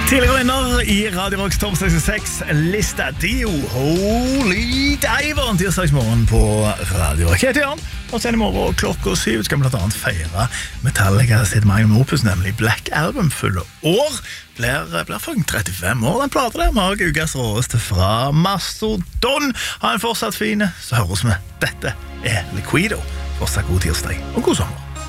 Tidligere vinner i Radio Rocks Top 66-lista Dio Holy Diver en tirsdagsmorgen på Radio Rock. Jeg heter Jan, og sen i morgen klokka 7 skal vi blant annet feire Metallica sitt magnum opus, nemlig Black Album. Fulle år blir faktisk 35 år. Den plater der med ukas råeste fra Mastodon. Ha en fortsatt fine, så høres vi. Dette er Liquido. Fortsatt god tirsdag og god sommer.